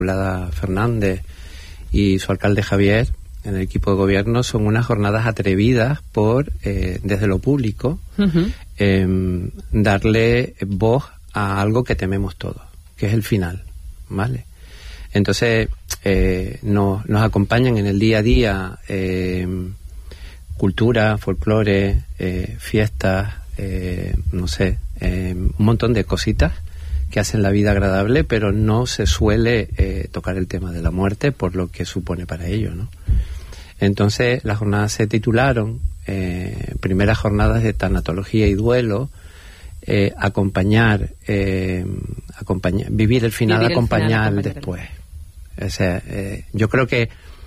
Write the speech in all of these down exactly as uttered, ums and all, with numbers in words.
Inmaculada Fernández y su alcalde Javier, en el equipo de gobierno, son unas jornadas atrevidas por, eh, desde lo público, uh-huh. eh, darle voz a algo que tememos todos, que es el final, ¿vale? Entonces, eh, nos, nos acompañan en el día a día eh, cultura, folclore, eh, fiestas, eh, no sé, eh, un montón de cositas que hacen la vida agradable, pero no se suele eh, tocar el tema de la muerte por lo que supone para ello, ¿no? Entonces, las jornadas se titularon eh, primeras jornadas de tanatología y duelo, eh, acompañar, eh, acompañar, vivir el final, vivir el acompañar, final después. O sea, eh, yo creo que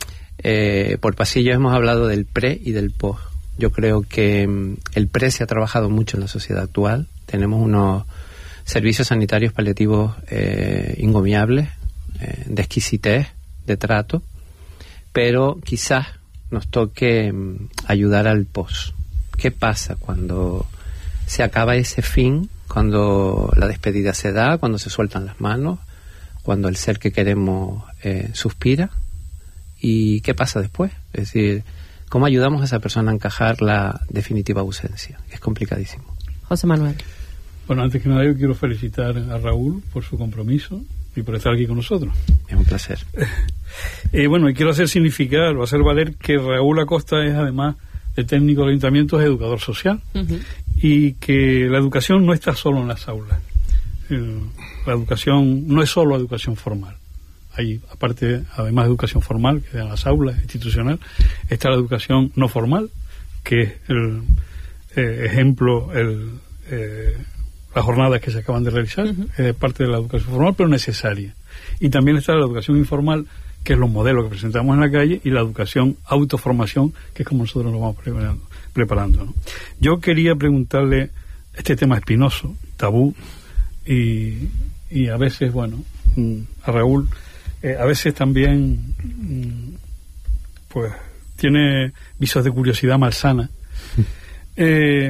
eh, por pasillos hemos hablado del pre y del post. Yo creo que mm, el pre se ha trabajado mucho en la sociedad actual. Tenemos unos servicios sanitarios paliativos eh, encomiables, eh, de exquisitez, de trato, pero quizás nos toque mm, ayudar al post. ¿Qué pasa cuando se acaba ese fin, cuando la despedida se da, cuando se sueltan las manos, cuando el ser que queremos eh, suspira? ¿Y qué pasa después? Es decir, ¿cómo ayudamos a esa persona a encajar la definitiva ausencia? Es complicadísimo. José Manuel. Bueno, antes que nada yo quiero felicitar a Raúl por su compromiso y por estar aquí con nosotros. Es un placer. eh, bueno, y quiero hacer significar o hacer valer que Raúl Acosta es, además de técnico de ayuntamientos, educador social, uh-huh. y que la educación no está solo en las aulas. Eh, la educación no es solo educación formal. Hay, aparte, además de educación formal, que es en las aulas, institucional, está la educación no formal, que es el eh, ejemplo, el... Eh, las jornadas que se acaban de realizar, uh-huh. es parte de la educación formal, pero necesaria. Y también está la educación informal, que es los modelos que presentamos en la calle, y la educación autoformación, que es como nosotros nos vamos preparando. preparando ¿no? Yo quería preguntarle este tema espinoso, tabú, y, y a veces, bueno, a Raúl, eh, a veces también, pues, tiene visos de curiosidad malsana. Eh...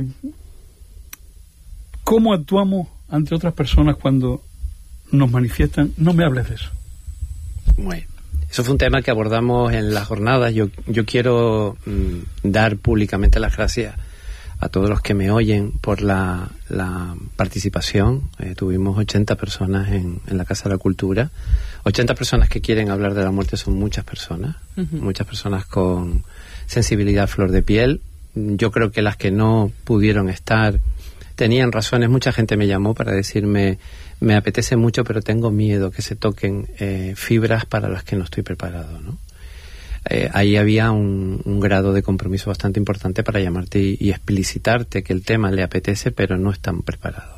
¿Cómo actuamos ante otras personas cuando nos manifiestan? No me hables de eso. Bueno, eso fue un tema que abordamos en las jornadas. Yo, yo quiero mm, dar públicamente las gracias a todos los que me oyen por la, la participación. Eh, tuvimos ochenta personas en, en la Casa de la Cultura. ochenta personas que quieren hablar de la muerte son muchas personas. Uh-huh. Muchas personas con sensibilidad a flor de piel. Yo creo que las que no pudieron estar tenían razones. Mucha gente me llamó para decirme, me apetece mucho, pero tengo miedo que se toquen eh, fibras para las que no estoy preparado, ¿no? Eh, ahí había un, un grado de compromiso bastante importante para llamarte y, y explicitarte que el tema le apetece, pero no están preparados.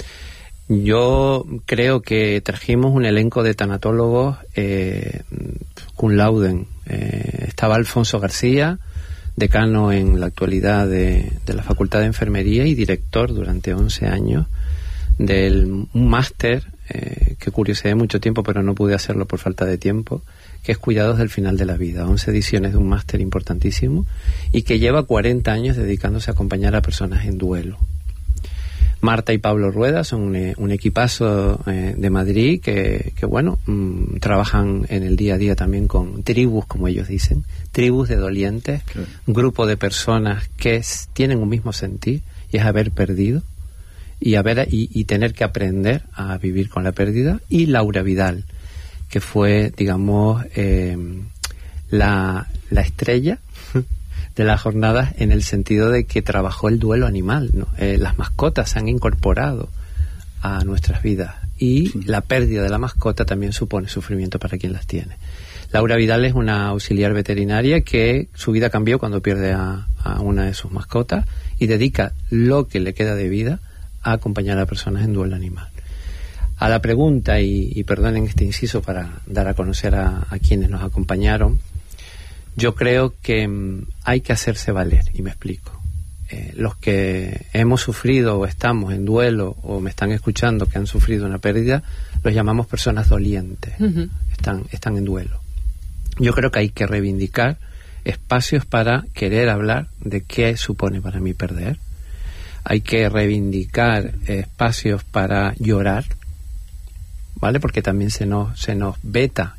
Yo creo que trajimos un elenco de tanatólogos eh, cum laude. Eh, estaba Alfonso García, decano en la actualidad de, de la Facultad de Enfermería y director durante once años de un máster eh, que curioseé mucho tiempo, pero no pude hacerlo por falta de tiempo, que es Cuidados del Final de la Vida. once ediciones de un máster importantísimo y que lleva cuarenta años dedicándose a acompañar a personas en duelo. Marta y Pablo Rueda son un, un equipazo eh, de Madrid que, que bueno, mmm, trabajan en el día a día también con tribus, como ellos dicen, tribus de dolientes, claro. Un grupo de personas que es, tienen un mismo sentir, y es haber perdido y, haber, y, y tener que aprender a vivir con la pérdida. Y Laura Vidal, que fue, digamos, eh, la, la estrella de las jornadas, en el sentido de que trabajó el duelo animal, ¿no? Eh, las mascotas se han incorporado a nuestras vidas y sí. La pérdida de la mascota también supone sufrimiento para quien las tiene. Laura Vidal es una auxiliar veterinaria que su vida cambió cuando pierde a, a una de sus mascotas y dedica lo que le queda de vida a acompañar a personas en duelo animal. A la pregunta, y, y perdonen este inciso para dar a conocer a, a quienes nos acompañaron, yo creo que mmm, hay que hacerse valer, y me explico. Eh, los que hemos sufrido o estamos en duelo o me están escuchando que han sufrido una pérdida, los llamamos personas dolientes, uh-huh. están, están en duelo. Yo creo que hay que reivindicar espacios para querer hablar de qué supone para mí perder. Hay que reivindicar espacios para llorar, ¿vale? Porque también se nos, se nos veta